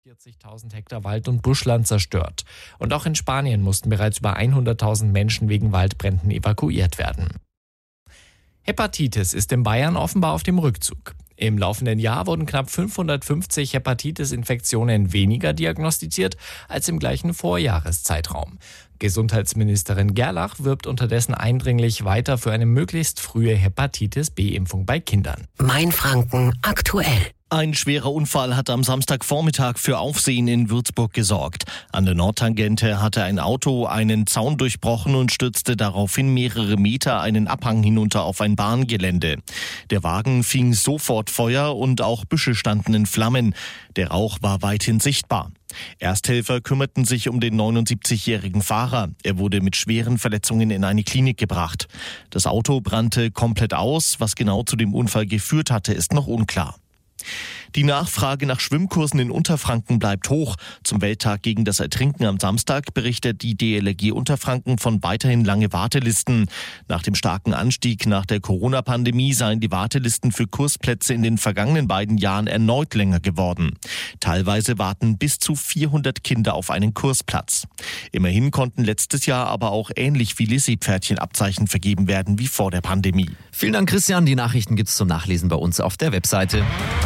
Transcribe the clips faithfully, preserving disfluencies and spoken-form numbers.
vierzigtausend Hektar Wald- und Buschland zerstört. Und auch in Spanien mussten bereits über hunderttausend Menschen wegen Waldbränden evakuiert werden. Hepatitis ist in Bayern offenbar auf dem Rückzug. Im laufenden Jahr wurden knapp fünfhundertfünfzig Hepatitis-Infektionen weniger diagnostiziert als im gleichen Vorjahreszeitraum. Gesundheitsministerin Gerlach wirbt unterdessen eindringlich weiter für eine möglichst frühe Hepatitis-B-Impfung bei Kindern. Mainfranken aktuell. Ein schwerer Unfall hat am Samstagvormittag für Aufsehen in Würzburg gesorgt. An der Nordtangente hatte ein Auto einen Zaun durchbrochen und stürzte daraufhin mehrere Meter einen Abhang hinunter auf ein Bahngelände. Der Wagen fing sofort Feuer und auch Büsche standen in Flammen. Der Rauch war weithin sichtbar. Ersthelfer kümmerten sich um den neunundsiebzigjährigen Fahrer. Er wurde mit schweren Verletzungen in eine Klinik gebracht. Das Auto brannte komplett aus. Was genau zu dem Unfall geführt hatte, ist noch unklar. Die Nachfrage nach Schwimmkursen in Unterfranken bleibt hoch. Zum Welttag gegen das Ertrinken am Samstag berichtet die D L R G Unterfranken von weiterhin lange Wartelisten. Nach dem starken Anstieg nach der Corona-Pandemie seien die Wartelisten für Kursplätze in den vergangenen beiden Jahren erneut länger geworden. Teilweise warten bis zu vierhundert Kinder auf einen Kursplatz. Immerhin konnten letztes Jahr aber auch ähnlich viele Seepferdchenabzeichen vergeben werden wie vor der Pandemie. Vielen Dank, Christian. Die Nachrichten gibt's zum Nachlesen bei uns auf der Webseite.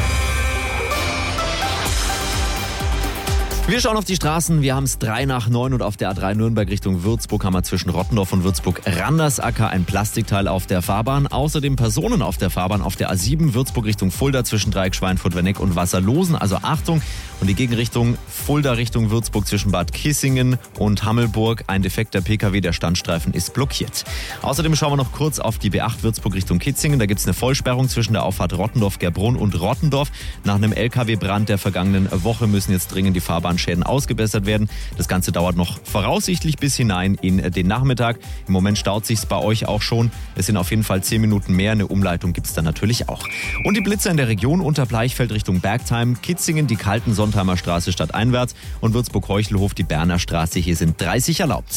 Wir schauen auf die Straßen. Wir haben es drei nach neun und auf der A drei Nürnberg Richtung Würzburg haben wir zwischen Rottendorf und Würzburg-Randersacker ein Plastikteil auf der Fahrbahn. Außerdem Personen auf der Fahrbahn auf der A sieben Würzburg Richtung Fulda zwischen Dreieck Schweinfurt-Werneck und Wasserlosen. Also Achtung. Und die Gegenrichtung Fulda Richtung Würzburg zwischen Bad Kissingen und Hammelburg. Ein defekter P K W, der Standstreifen ist blockiert. Außerdem schauen wir noch kurz auf die B acht Würzburg Richtung Kitzingen. Da gibt es eine Vollsperrung zwischen der Auffahrt Rottendorf-Gerbrunn und Rottendorf. Nach einem L K W-Brand der vergangenen Woche müssen jetzt dringend die Fahrbahnschäden ausgebessert werden. Das Ganze dauert noch voraussichtlich bis hinein in den Nachmittag. Im Moment staut sich's bei euch auch schon. Es sind auf jeden Fall zehn Minuten mehr. Eine Umleitung gibt's dann natürlich auch. Und die Blitzer in der Region unter Bleichfeld Richtung Bergtheim, Kitzingen, die Kalten Sontheimer Straße stadteinwärts und Würzburg-Heuchelhof, die Berner Straße. Hier sind dreißig erlaubt.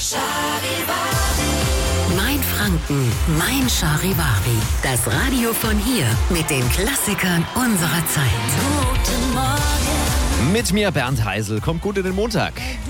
Mainfranken, mein Charivari. Das Radio von hier mit den Klassikern unserer Zeit. Mit mir Bernd Heisel. Kommt gut in den Montag.